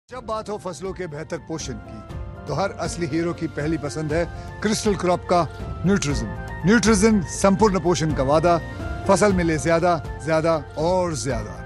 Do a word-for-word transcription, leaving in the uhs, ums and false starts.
जब बात हो फसलों के बेहतर पोषण की, तो हर असली हीरो की पहली पसंद है क्रिस्टल क्रॉप का न्यूट्रिजिन। न्यूट्रिजिन संपूर्ण पोषण का वादा, फसल मिले ज्यादा ज्यादा और ज्यादा।